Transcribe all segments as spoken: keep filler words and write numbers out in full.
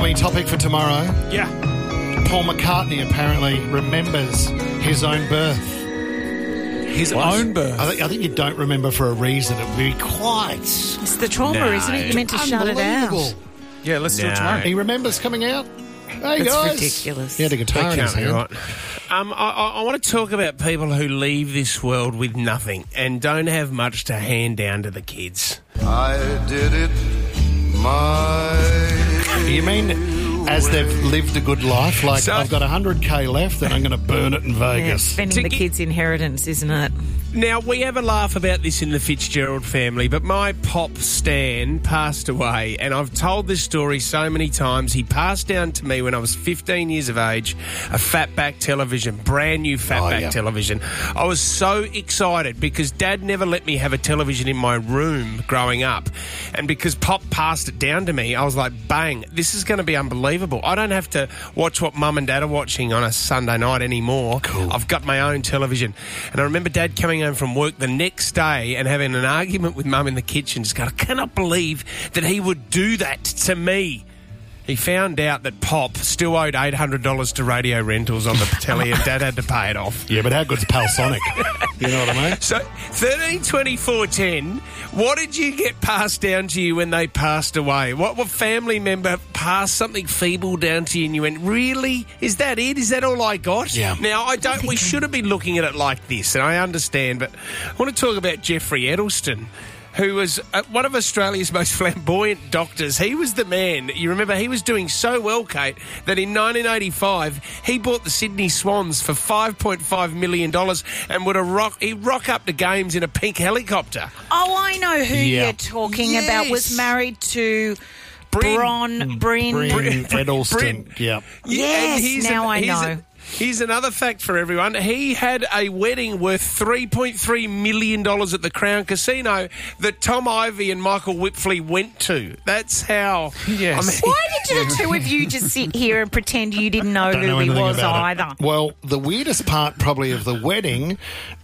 Tommy, topic for tomorrow. Yeah. Paul McCartney apparently remembers his own birth. His What? own birth? I think, I think you don't remember for a reason. It would be quite It's the trauma, No. isn't it? You're meant to shut it unbelievable. out. Yeah, let's do No. it tomorrow. He remembers coming out. Hey, That's guys. ridiculous. He had a guitar in his Can't be hand. right. Um, I, I, I want to talk about people who leave this world with nothing and don't have much to hand down to the kids. I did it my You mean as they've lived a good life? Like, So- I've got one hundred K left and I'm going to burn it in Yeah, Vegas. spending To the get- kids' inheritance, isn't it? Now, we have a laugh about this in the Fitzgerald family, but my pop Stan passed away, and I've told this story so many times. He passed down to me when I was fifteen years of age, a fatback television, brand new fatback Oh, yeah. television. I was so excited because Dad never let me have a television in my room growing up, and because Pop passed it down to me, I was like, bang, this is going to be unbelievable. I don't have to watch what Mum and Dad are watching on a Sunday night anymore. Cool. I've got my own television. And I remember Dad coming home from work the next day and having an argument with Mum in the kitchen. Just going, I cannot believe that he would do that to me. He found out that Pop still owed eight hundred dollars to radio rentals on the telly and Dad had to pay it off. Yeah, but how good's Palsonic? You know what I mean? So, thirteen twenty-four ten, what did you get passed down to you when they passed away? What, what family member passed something feeble down to you and you went, really? Is that it? Is that all I got? Yeah. Now, I don't, we shouldn't be looking at it like this, and I understand, but I want to talk about Jeffrey Edelston, who was uh, one of Australia's most flamboyant doctors. He was the man. You remember, he was doing so well, Kate, that in nineteen eighty-five, he bought the Sydney Swans for five point five million dollars and would have rock, he'd rock up to games in a pink helicopter. Oh, I know who Yeah. you're talking Yes. about. Was married to Bryn. Bron Bryn. Bryn Edelston. Bryn. Yeah. Yes, and here's now I here's know. Here's another fact for everyone. He had a wedding worth three point three million dollars at the Crown Casino that Tom Ivey and Michael Whipfley went to. That's how... Yes. I mean, Why did the two of you just sit here and pretend you didn't know Don't who know he anything was about it. either? Well, the weirdest part probably of the wedding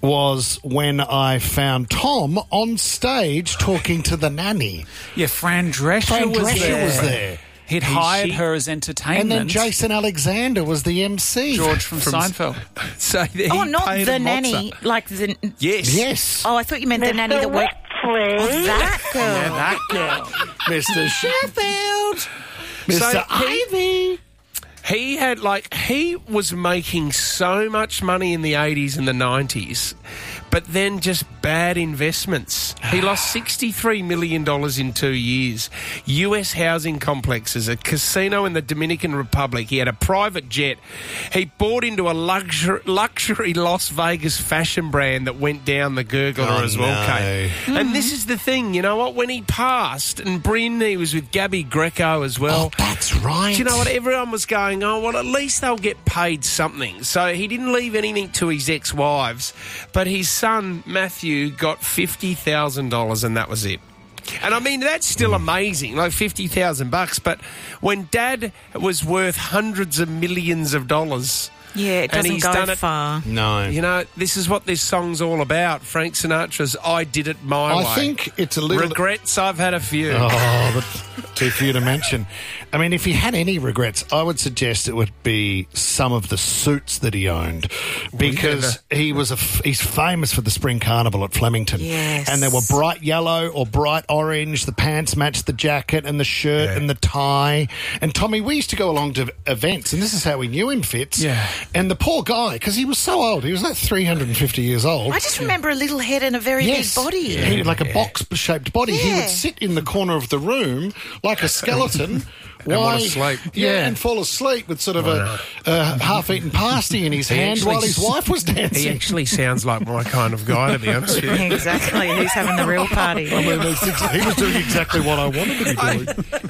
was when I found Tom on stage talking to the nanny. Yeah, Fran Drescher, Fran was, Drescher there. was there. He'd He- hired she- her as And entertainment. then Jason Alexander was the M C. George from, Seinfeld. so he Oh, not paid the a nanny, mozza. like the. Yes. Yes. Oh, I thought you meant the nanny that worked. Oh, that girl. Yeah, that girl. Mister Sheffield. Mister So he- Ivy. He had, like, he was making so much money in the eighties and the nineties, but then just bad investments. He lost sixty-three million dollars in two years. U S housing complexes, a casino in the Dominican Republic. He had a private jet. He bought into a luxury, luxury Las Vegas fashion brand that went down the gurgler Oh, as well, no. Kate. And this is the thing, you know what? When he passed, and Bryn, he was with Gabby Greco as well. Oh, that's right. Do you know what? Everyone was going, oh, well, at least they'll get paid something. So he didn't leave anything to his ex-wives, but his son, Matthew, got fifty thousand dollars and that was it. And I mean, that's still amazing, like fifty thousand bucks. But when Dad was worth hundreds of millions of dollars... Yeah, it and doesn't he's go done it- far. No. You know, this is what this song's all about. Frank Sinatra's I Did It My Way. I think it's a little... Regrets, I've had a few. Oh, but too few to mention. I mean, if he had any regrets, I would suggest it would be some of the suits that he owned, because he was a f- he's famous for the Spring Carnival at Flemington. Yes. And they were bright yellow or bright orange. The pants matched the jacket and the shirt Yeah. and the tie. And Tommy, we used to go along to events, and this is how we knew him, Fitz. Yeah. And the poor guy, because he was so old, he was like three hundred fifty years old. I just remember a little head and a very Yes. big body. He had like a box-shaped body. He Yeah. would sit in the corner of the room like a skeleton. And want to sleep. Yeah, Yeah. and fall asleep with sort of a, a half-eaten pasty in his He hand actually while his s- wife was He dancing. actually sounds like my kind of guy, to be honest with you. Exactly. Who's having the real party? I mean, that's ex- he was doing exactly what I wanted to be doing.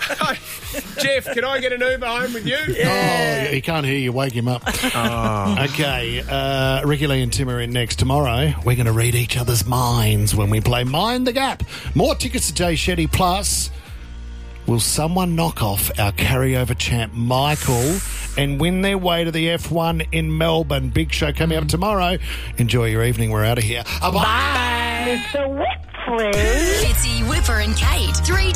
Jeff, can I get an Uber home with you? Oh, he can't hear you. Wake him up. Oh. Okay, uh, Ricky Lee and Tim are in next. Tomorrow, we're going to read each other's minds when we play Mind the Gap. More tickets to Jay Shetty. Plus, will someone knock off our carryover champ Michael and win their way to the F one in Melbourne? Big show coming up tomorrow. Enjoy your evening. We're out of here. Bye. Mister Whipford. Fitzy, Whipper and Kate, three